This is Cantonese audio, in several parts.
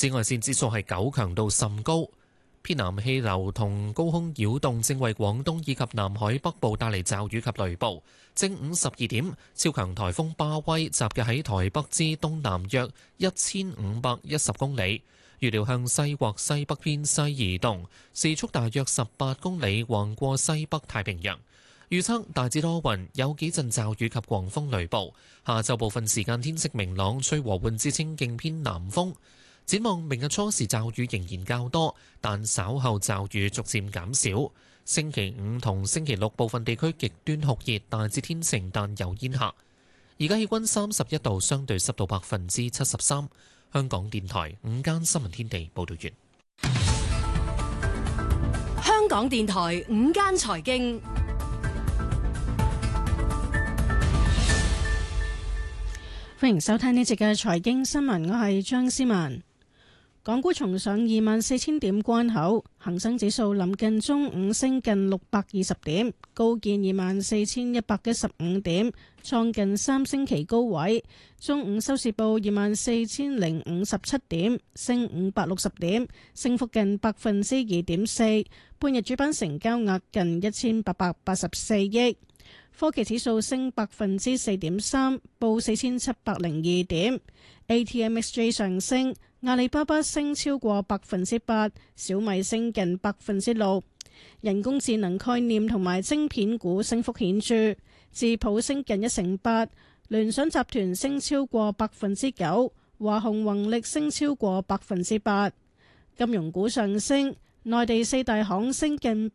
紫外線指數係9，強度甚高。偏南氣流同高空擾動正為廣東以及南海北部帶嚟驟雨及雷暴。正午12點，超強颱風巴威集結喺台北之東南約1510公里，預料向西或西北偏西移動，時速大約18公里，橫過西北太平洋。預測大致多雲，有幾陣驟雨及狂風雷暴。下晝部分時間天色明朗，吹和緩至清勁偏南風。展望明日初時驟雨仍然較多，但稍後驟雨逐漸減少。星期五同星期六部分地區極端酷熱，大致天晴但有煙霞。而家氣溫31度，相對濕度73%。香港電台午間新聞天地報道完。 香港電台午間財經， 歡迎收聽呢節嘅財經新聞，我係張思文。港股重上24,000點關口，恒生指數臨近中午升近620點，高見24,115點，創近3星期高位。中午收市報24,057點，升560點，升幅近2.4%。半日主板成交額近1,884億。科技指數升4.3%，報4,702點。ATMXJ 上升，阿里巴巴升超過8%，小米升近6%。人工智能概念同埋晶片股升幅顯著，智譜升近1成8，聯想集團升超過9%，華虹宏力升超過8%。金融股上升，內地4大行升近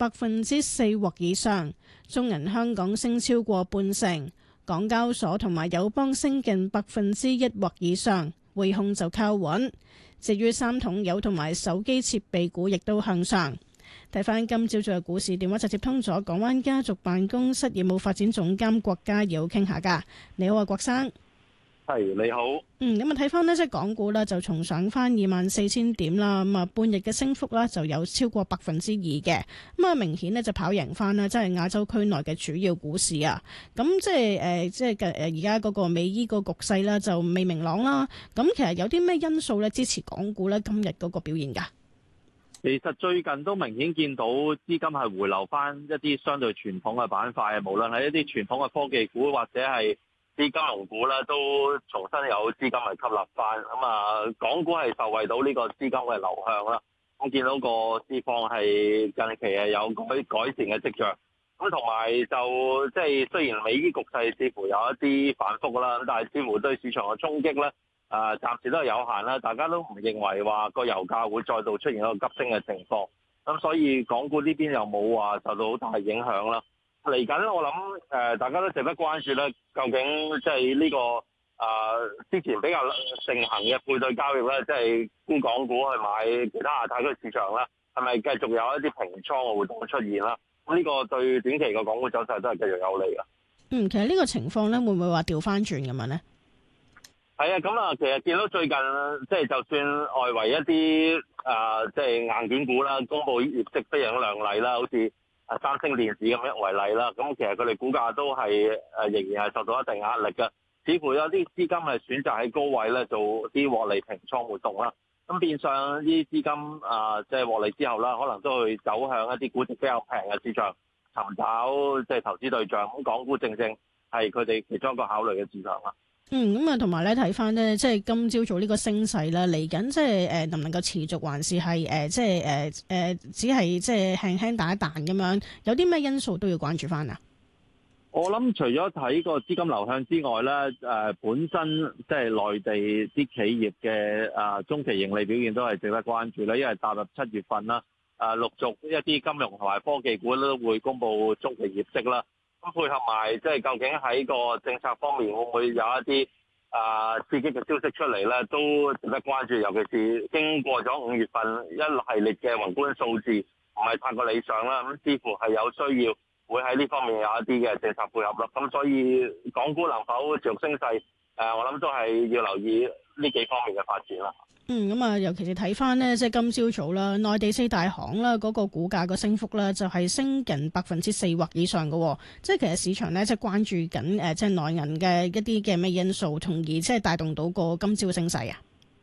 4%或以上，中銀香港升超過半成，港交所同埋友邦升近1%或以上，匯控就靠穩。至於三桶油同埋手機設備股亦都向上。睇翻今朝早嘅股市電話就接通咗港灣家族辦公室業務發展總監郭家耀傾下㗎。你好啊，郭生。 係，你好。 咁啊睇翻呢，即係港股啦，就重上翻24,000點啦。咁啊，半日嘅升幅啦，就有超過2%嘅。咁啊，明顯呢，就跑贏翻啦，即係亞洲區內嘅主要股市啊。咁即係而家嗰個美伊個局勢啦，就未明朗啦。咁其實有啲咩因素咧支持港股咧今日嗰個表現㗎？ 其實最近都明顯見到資金係回流翻一啲相對傳統嘅板塊，無論係一啲傳統嘅科技股或者係啲金融股咧，都重新有資金嚟吸納翻。咁啊，港股係受惠到呢個資金嘅流向啦。我見到個市況係近期係有改善嘅跡象。咁同埋就即係雖然美伊局勢似乎有一啲反覆啦，但係似乎對市場嘅衝擊咧，暫時都係有限啦。大家都唔認為話個油價會再度出現一個急升嘅情況。咁所以港股呢邊又冇話受到好大影響啦。嚟緊我諗大家都值得關注咧，究竟即係呢個之前比較盛行嘅配對交易咧，即係沽港股去買其他亞太區市場啦，係咪繼續有一啲平倉嘅活動出現啦？咁呢個對短期嘅港股走勢都係繼續有利㗎。 其實呢個情況咧，會唔會話調翻轉咁樣咧？ 係啊，咁啊，其實見到最近即係就算外圍一啲即係硬件股啦，公佈業績非常亮麗啦，好似三星電子咁樣為例啦，咁其實佢哋股價都係仍然係受到一定壓力嘅，似乎有啲資金係選擇喺高位咧做啲獲利平倉活動啦。咁變相啲資金即係獲利之後啦，可能都會走向一啲估值比較平嘅市場尋找即係投資對象。咁港股正正係佢哋其中一個考慮嘅市場啦。 咁啊，同埋咧睇翻咧，即係今朝早呢個升勢啦，嚟緊即係能唔能夠持續，還是係即係只係即係輕輕彈一彈咁樣？有啲咩因素都要關注翻啊？ 我諗除咗睇個資金流向之外咧，本身即係內地啲企業嘅中期盈利表現都係值得關注啦。因為踏入7月份啦，陸續一啲金融同埋科技股都會公布中期業績啦。咁配合埋即係究竟喺個政策方面會唔會有一啲刺激嘅消息出嚟咧，都值得關注。尤其是經過咗5月份一系列嘅宏觀數字唔係太過理想啦，咁似乎係有需要會喺呢方面有一啲嘅政策配合啦。咁所以港股能否持續升勢，我諗都係要留意呢幾方面嘅發展啦。 咁啊，尤其是睇翻呢，即係今朝早啦，內地4大行啦，嗰個股價個升幅咧，就係升近4%或以上嘅。即係其實市場咧，即係關注緊即係內銀嘅一啲嘅咩因素，從而即係帶動到個今朝升勢啊。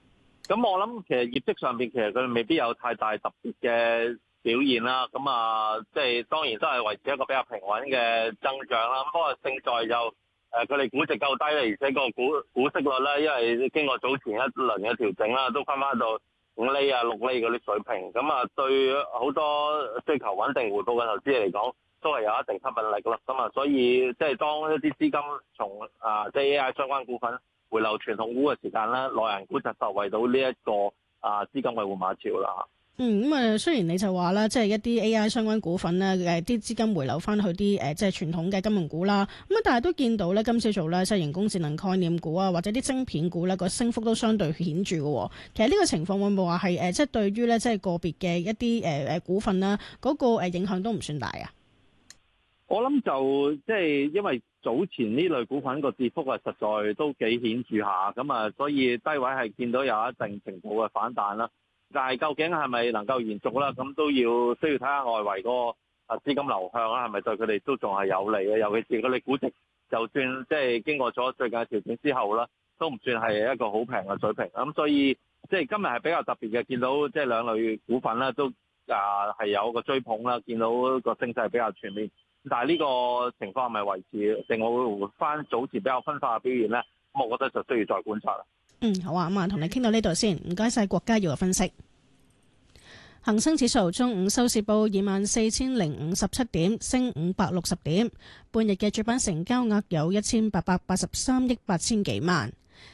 咁我諗其實業績上邊其實佢未必有太大特別嘅表現啦。咁啊，即係當然都係維持一個比較平穩嘅增長啦。不過勝在就佢哋估值夠低啦，而且個股息率咧，因為經過早前一輪嘅調整啦，都翻到5厘啊、6厘嗰啲水平。咁啊，對好多追求穩定回報嘅投資嚟講，都係有一定吸引力咯。咁啊，所以即係當一啲資金從即係 AI 相關股份回流傳統股嘅時間咧，內銀股就受惠到呢一個資金嘅換馬潮啦。 雖然你就話啦，即係一啲 AI 相關股份咧，啲資金回流翻去啲即係傳統嘅金融股啦。但係都見到咧，今朝早咧，即係人工智能概念股啊，或者啲晶片股咧，個升幅都相對顯著嘅。其實呢個情況會唔會話係即係對於咧，即係個別嘅一啲股份啦，嗰個影響都唔算大啊？ 我諗就即係因為早前呢類股份個跌幅實在都幾顯著下，咁啊，所以低位係見到有一定程度嘅反彈啦。但係究竟係咪能夠延續啦？咁都需要睇下外圍嗰個資金流向啦，係咪對佢哋都仲係有利嘅？尤其是佢哋估值，就算即係經過咗最近嘅調整之後啦，都唔算係一個好平嘅水平。咁所以即係今日係比較特別嘅，見到即係兩類股份啦，都係有個追捧啦，見到個升勢比較全面。但係呢個情況係咪維持，定我會回翻早前比較分化嘅表現咧？咁我覺得就需要再觀察啦。 好啊，咁同你傾到呢度先，唔該晒郭家耀嘅分析。恒生指數中午收市報24,057點，升560點。半日嘅主板成交額有1883億8千幾萬。